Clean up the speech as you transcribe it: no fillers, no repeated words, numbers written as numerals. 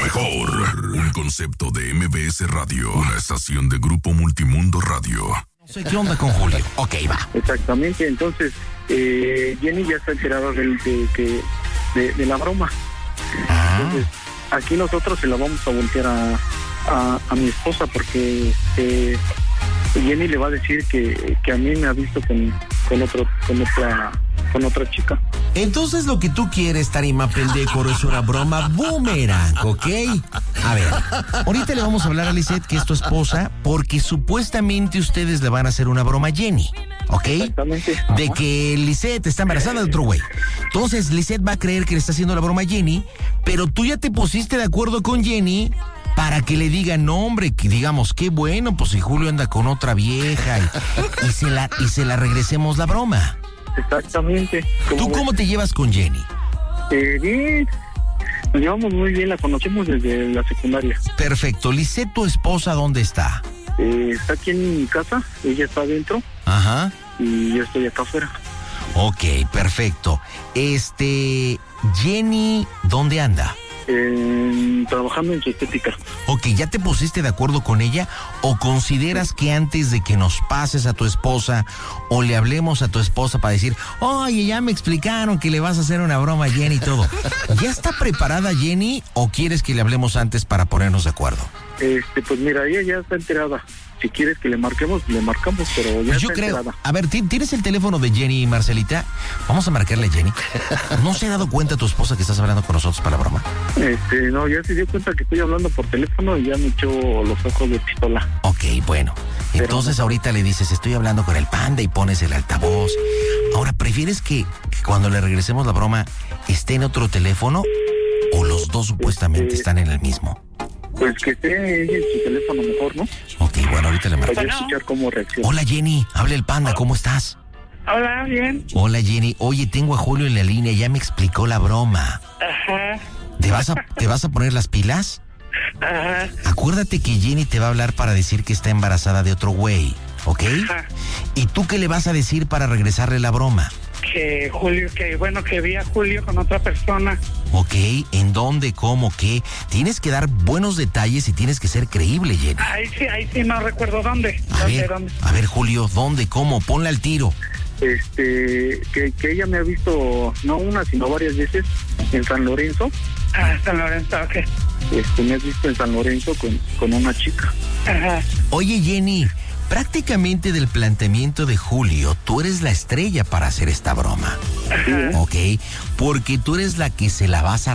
mejor. Un concepto de MBS Radio. Una estación de Grupo Multimundo Radio. No sé qué onda con Julio. Ok, va. Exactamente, entonces Jenny ya está enterada de la broma. Entonces, aquí nosotros se la vamos a voltear a mi esposa porque Jenny le va a decir que a mí me ha visto con otra chica. Entonces lo que tú quieres, Tarima Pendécoro, es una broma boomerang, ¿ok? A ver, ahorita le vamos a hablar a Lisette, que es tu esposa, porque supuestamente ustedes le van a hacer una broma a Jenny, ¿ok? Exactamente. De que Lisette está embarazada de otro güey. Entonces Lisette va a creer que le está haciendo la broma a Jenny, pero tú ya te pusiste de acuerdo con Jenny para que le diga, no hombre, que digamos, qué bueno, pues si Julio anda con otra vieja y se la regresemos la broma. Exactamente. ¿Tú cómo te llevas con Jenny? Bien, nos llevamos muy bien, la conocemos desde la secundaria. Perfecto. Lisette, tu esposa, ¿dónde está? Está aquí en mi casa, ella está adentro. Ajá. Y yo estoy acá afuera. Ok, perfecto. Jenny, ¿dónde anda? Trabajando en su estética. Ok, ¿ya te pusiste de acuerdo con ella o consideras que antes de que nos pases a tu esposa o le hablemos a tu esposa para decir, oye, ya me explicaron que le vas a hacer una broma a Jenny y todo? ¿Ya está preparada Jenny o quieres que le hablemos antes para ponernos de acuerdo? Pues mira, ella ya está enterada. Si quieres que le marquemos, pero ya pues yo está creo. enterada. A ver, ¿tienes el teléfono de Jenny, Marcelita? Vamos a marcarle a Jenny. ¿No se ha dado cuenta tu esposa que estás hablando con nosotros para la broma? No, ya se dio cuenta que estoy hablando por teléfono y ya me echó los ojos de pistola. Ok, bueno. Entonces ahorita le dices, estoy hablando con el Panda y pones el altavoz. Ahora, ¿prefieres que cuando le regresemos la broma esté en otro teléfono o los dos supuestamente están en el mismo? Pues que esté ella en su teléfono mejor, ¿no? Ok, bueno, ahorita le marco. Para escuchar cómo reacciona. Hola Jenny, habla el Panda, ¿cómo estás? Hola, bien. Hola Jenny, oye, tengo a Julio en la línea, ya me explicó la broma. Ajá. ¿Te vas a poner las pilas? Ajá. Acuérdate que Jenny te va a hablar para decir que está embarazada de otro güey, ¿ok? Ajá. ¿Y tú qué le vas a decir para regresarle la broma? Que vi a Julio con otra persona. Ok, ¿en dónde, cómo, qué? Tienes que dar buenos detalles y tienes que ser creíble, Jenny. Ahí sí, no recuerdo dónde. A ver, Julio, ¿dónde, cómo? Ponle al tiro. Que ella me ha visto, no una, sino varias veces en San Lorenzo. San Lorenzo, ok. Me has visto en San Lorenzo con una chica. Ajá. Oye, Jenny, prácticamente del planteamiento de Julio, tú eres la estrella para hacer esta broma. Ajá. Ok, porque tú eres la que se la vas a